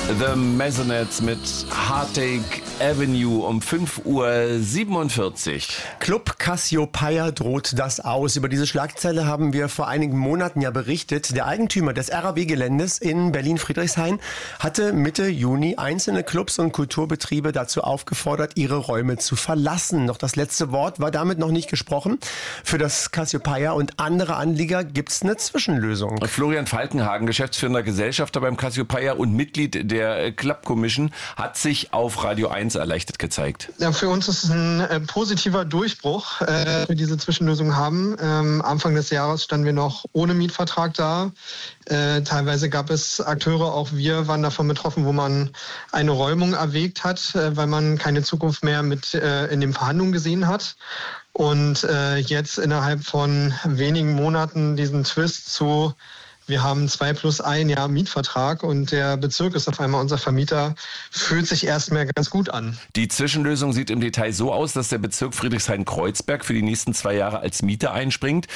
The Maisonettes mit Heartache Avenue um 5:47 Uhr. Club Cassiopeia droht das aus. Über diese Schlagzeile haben wir vor einigen Monaten ja berichtet. Der Eigentümer des RAW-Geländes in Berlin-Friedrichshain hatte Mitte Juni einzelne Clubs und Kulturbetriebe dazu aufgefordert, ihre Räume zu verlassen. Doch das letzte Wort war damit noch nicht gesprochen. Für das Cassiopeia und andere Anlieger gibt's eine Zwischenlösung. Florian Falkenhagen, Geschäftsführender Gesellschafter beim Cassiopeia und Mitglied der Club Commission, hat sich auf Radio 1 erleichtert gezeigt. Ja, für uns ist es ein positiver Durchbruch, dass wir diese Zwischenlösung haben. Anfang des Jahres standen wir noch ohne Mietvertrag da. Teilweise gab es Akteure, auch wir waren davon betroffen, wo man eine Räumung erwägt hat, weil man keine Zukunft mehr mit in den Verhandlungen gesehen hat. Und jetzt innerhalb von wenigen Monaten diesen Twist zu: Wir haben 2+1 Jahr Mietvertrag und der Bezirk ist auf einmal unser Vermieter, fühlt sich erstmal ganz gut an. Die Zwischenlösung sieht im Detail so aus, dass der Bezirk Friedrichshain-Kreuzberg für die nächsten 2 Jahre als Mieter einspringt.